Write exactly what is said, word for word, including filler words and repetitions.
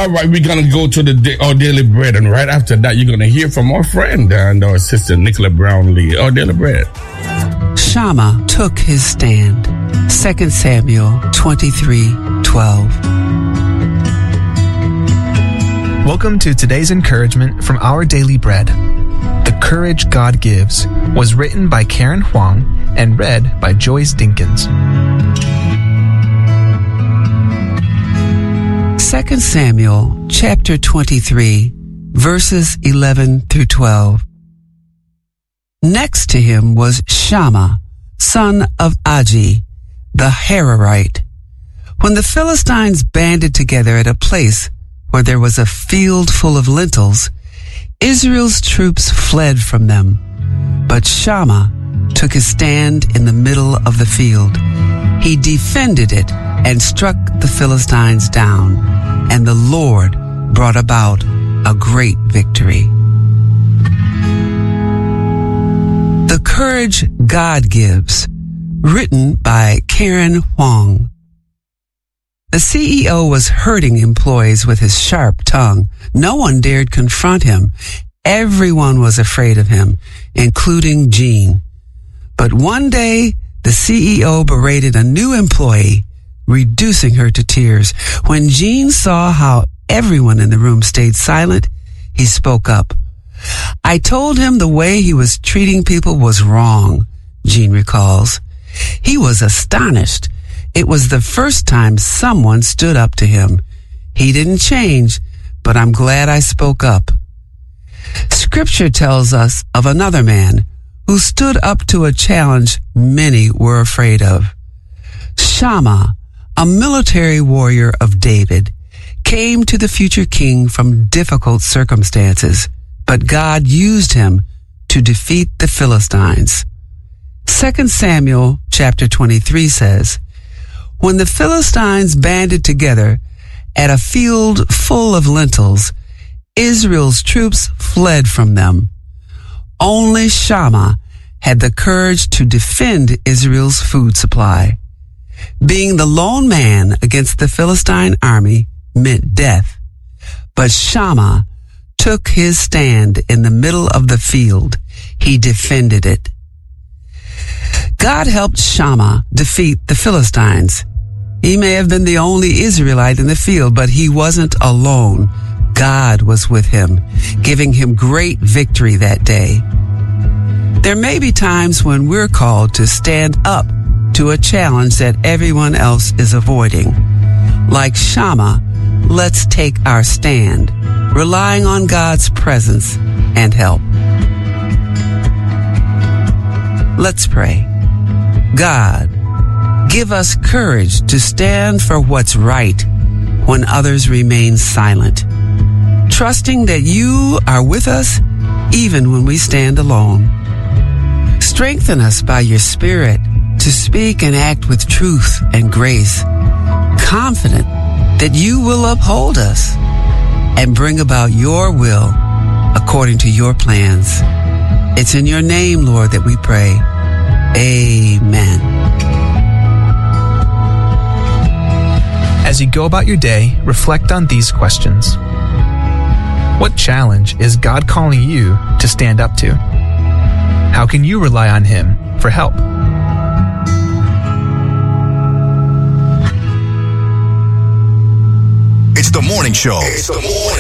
All right, we're going to go to the da- our Daily Bread, and right after that, you're going to hear from our friend and our sister, Nicola Brownlee. Our Daily Bread. Shammah took his stand. Second Samuel twenty-three twelve. Welcome to today's encouragement from Our Daily Bread. The Courage God Gives was written by Karen Huang and read by Joyce Dinkins. Second Samuel chapter twenty-three, verses eleven through twelve. Next to him was Shammah, son of Agi, the Hararite. When the Philistines banded together at a place where there was a field full of lentils, Israel's troops fled from them. But Shammah took his stand in the middle of the field. He defended it and struck the Philistines down, and the Lord brought about a great victory. The Courage God Gives, written by Karen Huang. The C E O was hurting employees with his sharp tongue. No one dared confront him. Everyone was afraid of him, including Jean. But one day, the C E O berated a new employee, reducing her to tears. When Jean saw how everyone in the room stayed silent, he spoke up. I told him the way he was treating people was wrong, Jean recalls. He was astonished. It was the first time someone stood up to him. He didn't change, but I'm glad I spoke up. Scripture tells us of another man who stood up to a challenge many were afraid of. Shammah, a military warrior of David, came to the future king from difficult circumstances, but God used him to defeat the Philistines. Second Samuel chapter twenty-three says, when the Philistines banded together at a field full of lentils, Israel's troops fled from them. Only Shammah had the courage to defend Israel's food supply. Being the lone man against the Philistine army meant death, but Shammah took his stand in the middle of the field. He defended it. God helped Shammah defeat the Philistines. He may have been the only Israelite in the field, but he wasn't alone. God was with him, giving him great victory that day. There may be times when we're called to stand up to a challenge that everyone else is avoiding. Like Shammah, let's take our stand, relying on God's presence and help. Let's pray. God, give us courage to stand for what's right when others remain silent, trusting that you are with us even when we stand alone. Strengthen us by your Spirit to speak and act with truth and grace, confident that you will uphold us and bring about your will according to your plans. It's in your name, Lord, that we pray. Amen. As you go about your day, reflect on these questions. What challenge is God calling you to stand up to? How can you rely on Him for help? It's the morning show. It's the morning.